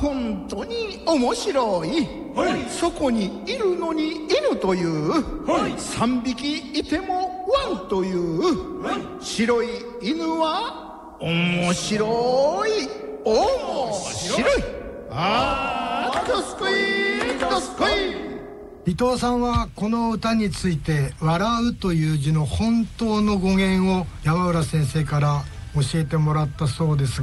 本当に面白い、 はい、 そこにいるのに犬という、 はい、 3匹いてもワンという、はい、白い犬は面白い、面白い。あーどすこいどすこい。 伊藤さんはこの歌について笑うという字の本当の語源を山浦先生から教えてもらったそうです